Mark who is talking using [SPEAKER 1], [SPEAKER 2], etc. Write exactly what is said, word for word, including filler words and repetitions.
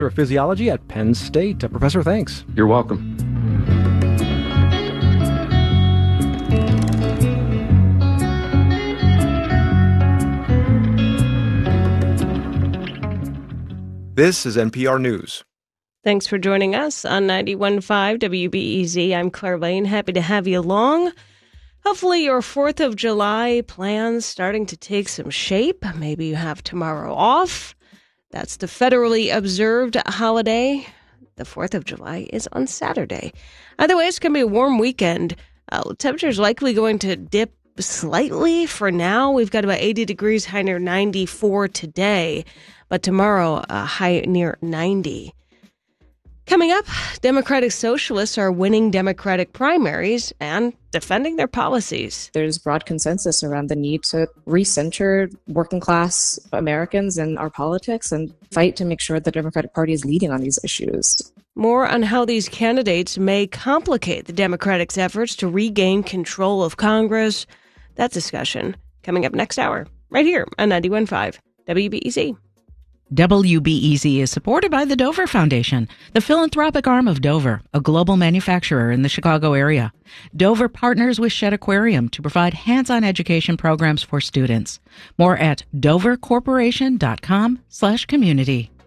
[SPEAKER 1] of Physiology at Penn State. Uh, Professor, thanks.
[SPEAKER 2] You're welcome.
[SPEAKER 1] This is N P R News.
[SPEAKER 3] Thanks for joining us on ninety-one point five W B E Z. I'm Claire Lane. Happy to have you along. Hopefully your fourth of July plans starting to take some shape. Maybe you have tomorrow off. That's the federally observed holiday. The fourth of July is on Saturday. Either way, it's going to be a warm weekend. Uh, temperature's likely going to dip slightly for now. We've got about eighty degrees, high near ninety-four today. But tomorrow, a high near ninety. Coming up, Democratic Socialists are winning Democratic primaries and defending their policies.
[SPEAKER 4] There's broad consensus around the need to recenter working class Americans in our politics and fight to make sure the Democratic Party is leading on these issues.
[SPEAKER 3] More on how these candidates may complicate the Democrats' efforts to regain control of Congress. That discussion coming up next hour, right here on ninety-one point five W B E Z.
[SPEAKER 5] W B E Z is supported by the Dover Foundation, the philanthropic arm of Dover, a global manufacturer in the Chicago area. Dover partners with Shedd Aquarium to provide hands-on education programs for students. More at dovercorporation.com slash community.